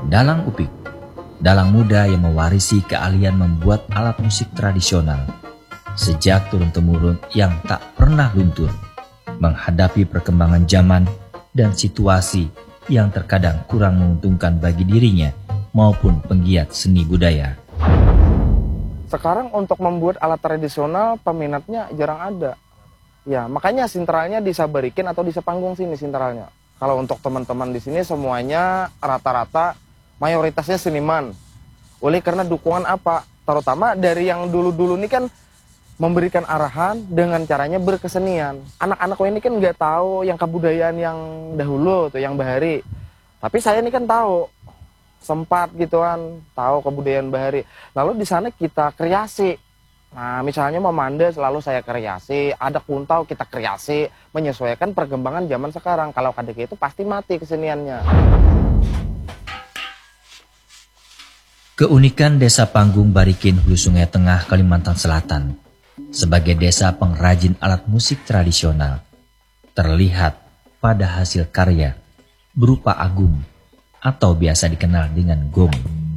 Dalang Upik, dalang muda yang mewarisi keahlian membuat alat musik tradisional sejak turun-temurun yang tak pernah luntur, menghadapi perkembangan zaman dan situasi yang terkadang kurang menguntungkan bagi dirinya maupun penggiat seni budaya. Sekarang untuk membuat alat tradisional peminatnya jarang ada. Ya, makanya sinteralnya di Sabarikin atau di Sepanggung sini sinteralnya. Kalau untuk teman-teman di sini semuanya rata-rata mayoritasnya seniman. Oleh karena dukungan apa? Terutama dari yang dulu-dulu ini kan memberikan arahan dengan caranya berkesenian. Anak-anak ini kan nggak tahu yang kebudayaan yang dahulu tuh, yang bahari. Tapi saya ini kan tahu, sempat gitu kan, tahu kebudayaan bahari. Lalu di sana kita kreasi. Nah, misalnya memanda selalu saya kreasi, ada kuntau kita kreasi, menyesuaikan perkembangan zaman sekarang. Kalau kadek itu pasti mati keseniannya. Keunikan Desa Panggung Barikin, Hulu Sungai Tengah, Kalimantan Selatan sebagai desa pengrajin alat musik tradisional terlihat pada hasil karya berupa agung atau biasa dikenal dengan gong.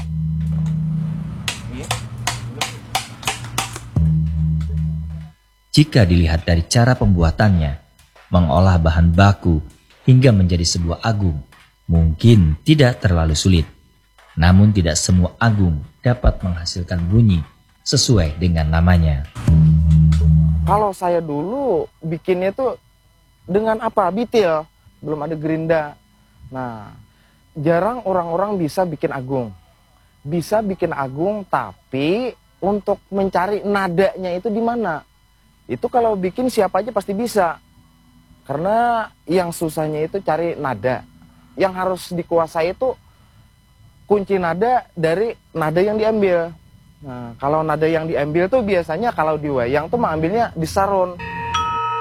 Jika dilihat dari cara pembuatannya, mengolah bahan baku hingga menjadi sebuah agung mungkin tidak terlalu sulit. Namun tidak semua agung dapat menghasilkan bunyi sesuai dengan namanya. Kalau saya dulu bikinnya itu dengan apa? Bitil, belum ada gerinda. Nah, jarang orang-orang bisa bikin agung. Bisa bikin agung, tapi untuk mencari nadanya itu di mana? Itu kalau bikin siapa aja pasti bisa. Karena yang susahnya itu cari nada. Yang harus dikuasai itu kunci nada dari nada yang diambil. Nah, kalau nada yang diambil tuh biasanya kalau di wayang tuh mengambilnya di sarun.